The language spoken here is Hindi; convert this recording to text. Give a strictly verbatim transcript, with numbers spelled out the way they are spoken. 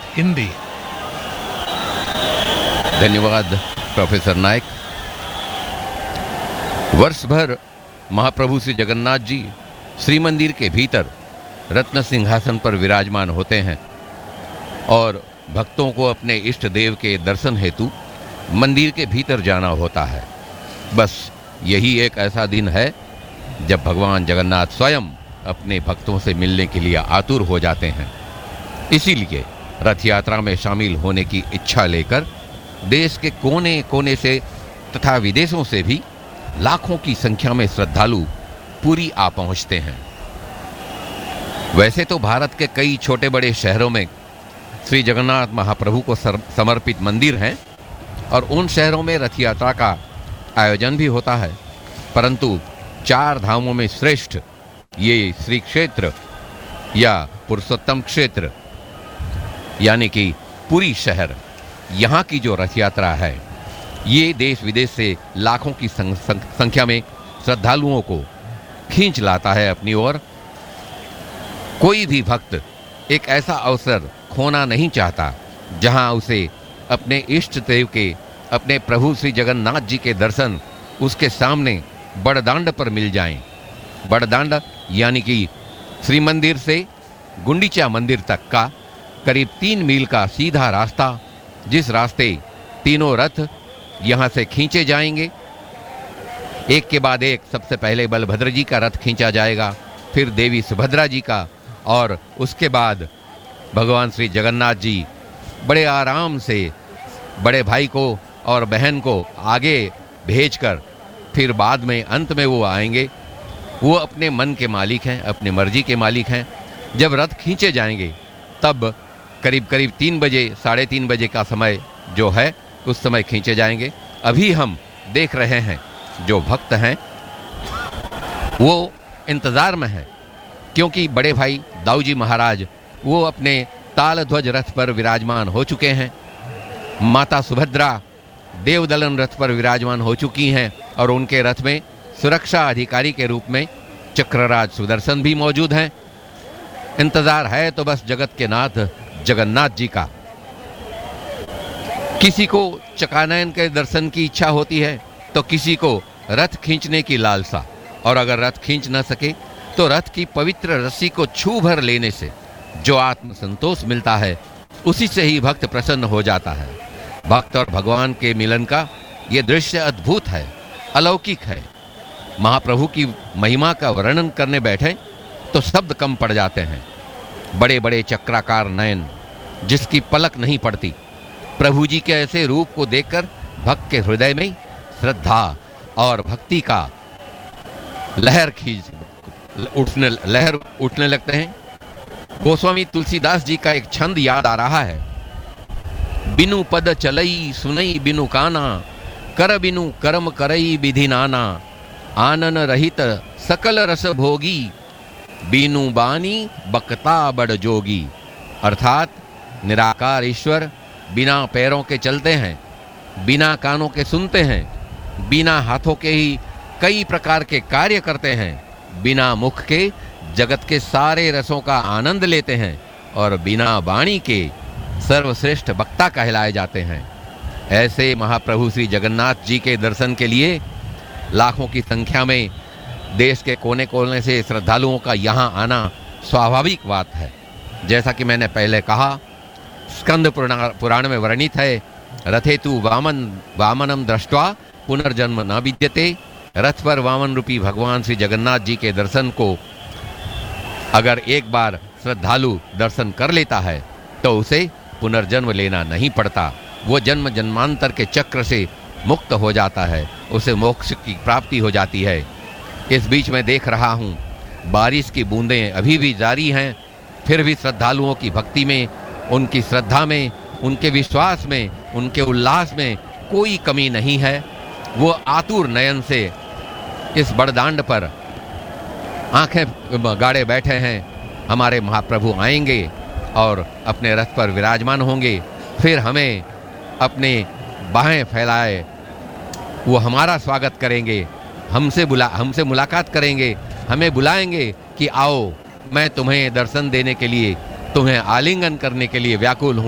हिंदी। धन्यवाद प्रोफेसर नायक। वर्ष भर महाप्रभु श्री जगन्नाथ जी श्री मंदिर के भीतर रत्न सिंहासन पर विराजमान होते हैं और भक्तों को अपने इष्ट देव के दर्शन हेतु मंदिर के भीतर जाना होता है। बस यही एक ऐसा दिन है जब भगवान जगन्नाथ स्वयं अपने भक्तों से मिलने के लिए आतुर हो जाते हैं। इसीलिए रथ यात्रा में शामिल होने की इच्छा लेकर देश के कोने कोने से तथा विदेशों से भी लाखों की संख्या में श्रद्धालु पुरी आ पहुंचते हैं। वैसे तो भारत के कई छोटे बड़े शहरों में श्री जगन्नाथ महाप्रभु को समर्पित मंदिर हैं और उन शहरों में रथ यात्रा का आयोजन भी होता है, परंतु चार धामों में श्रेष्ठ ये श्री क्षेत्र या पुरुषोत्तम क्षेत्र यानी कि पुरी शहर, यहाँ की जो रथ यात्रा है ये देश विदेश से लाखों की संख्या में श्रद्धालुओं को खींच लाता है अपनी ओर। कोई भी भक्त एक ऐसा अवसर खोना नहीं चाहता जहां उसे अपने इष्ट देव के, अपने प्रभु श्री जगन्नाथ जी के दर्शन उसके सामने बड़दांड पर मिल जाएं। बड़दांड यानी कि श्री मंदिर से गुंडीचा मंदिर तक का करीब तीन मील का सीधा रास्ता, जिस रास्ते तीनों रथ यहाँ से खींचे जाएंगे। एक के बाद एक सबसे पहले बलभद्र जी का रथ खींचा जाएगा, फिर देवी सुभद्रा जी का, और उसके बाद भगवान श्री जगन्नाथ जी बड़े आराम से बड़े भाई को और बहन को आगे भेजकर फिर बाद में अंत में वो आएंगे। वो अपने मन के मालिक हैं, अपनी मर्जी के मालिक हैं। जब रथ खींचे जाएंगे तब करीब करीब तीन बजे साढ़े तीन बजे का समय जो है उस समय खींचे जाएंगे। अभी हम देख रहे हैं जो भक्त हैं वो इंतज़ार में हैं, क्योंकि बड़े भाई दाऊ जी महाराज वो अपने ताल ध्वज रथ पर विराजमान हो चुके हैं। माता सुभद्रा देवदलन रथ पर विराजमान हो चुकी हैं और उनके रथ में सुरक्षा अधिकारी के रूप में चक्रराज सुदर्शन भी मौजूद हैं। इंतजार है तो बस जगत के नाथ जगन्नाथ जी का। किसी को चकानयन के दर्शन की इच्छा होती है तो किसी को रथ खींचने की लालसा, और अगर रथ खींच न सके तो रथ की पवित्र रस्सी को छू भर लेने से जो आत्म संतोष मिलता है उसी से ही भक्त प्रसन्न हो जाता है। भक्त और भगवान के मिलन का ये दृश्य अद्भुत है, अलौकिक है। महाप्रभु की महिमा का वर्णन करने बैठे तो शब्द कम पड़ जाते हैं। बड़े बड़े चक्राकार नयन जिसकी पलक नहीं पड़ती, प्रभु जी के ऐसे रूप को देखकर भक्त के हृदय में श्रद्धा और भक्ति का लहर खींच उठने लहर उठने लगते हैं। गोस्वामी तुलसीदास जी का एक छंद याद आ रहा है। बिनु पद चलई सुनई बिनु काना, कर बिनु कर्म करई विधि नाना, आनन रहित सकल रस भोगी, बिनु बानी बकता बड़ जोगी। अर्थात निराकार ईश्वर बिना पैरों के चलते हैं, बिना कानों के सुनते हैं, बिना हाथों के ही कई प्रकार के कार्य करते हैं, बिना मुख के जगत के सारे रसों का आनंद लेते हैं और बिना वाणी के सर्वश्रेष्ठ वक्ता कहलाए जाते हैं। ऐसे महाप्रभु श्री जगन्नाथ जी के दर्शन के लिए लाखों की संख्या में देश के कोने कोने से श्रद्धालुओं का यहाँ आना स्वाभाविक बात है। जैसा कि मैंने पहले कहा, स्कंद पुराण में वर्णित है, रथेतु वामन वामनम दृष्ट्वा पुनर्जन्म न विद्यते। रथ पर वामन रूपी भगवान श्री जगन्नाथ जी के दर्शन को अगर एक बार श्रद्धालु दर्शन कर लेता है तो उसे पुनर्जन्म लेना नहीं पड़ता। वो जन्म जन्मांतर के चक्र से मुक्त हो जाता है, उसे मोक्ष की प्राप्ति हो जाती है। इस बीच में देख रहा हूँ बारिश की बूंदें अभी भी जारी हैं, फिर भी श्रद्धालुओं की भक्ति में, उनकी श्रद्धा में, उनके विश्वास में, उनके उल्लास में कोई कमी नहीं है। वो आतुर नयन से इस बड़दांड पर आंखें गाड़े बैठे हैं। हमारे महाप्रभु आएंगे और अपने रथ पर विराजमान होंगे, फिर हमें अपने बाहें फैलाए वो हमारा स्वागत करेंगे, हमसे बुला हमसे मुलाकात करेंगे, हमें बुलाएंगे कि आओ, मैं तुम्हें दर्शन देने के लिए, तुम्हें आलिंगन करने के लिए व्याकुल हूँ।